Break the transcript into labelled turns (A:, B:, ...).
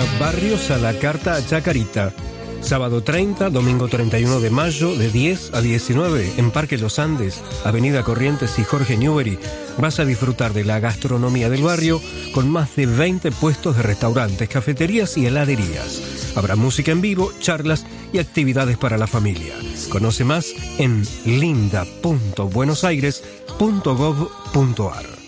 A: Llega Barrios a la Carta a Chacarita. Sábado 30, domingo 31 de mayo, de 10 a 19, en Parque Los Andes, Avenida Corrientes y Jorge Newbery. Vas a disfrutar de la gastronomía del barrio con más de 20 puestos de restaurantes, cafeterías y heladerías. Habrá música en vivo, charlas y actividades para la familia. Conoce más en linda.buenosaires.gov.ar.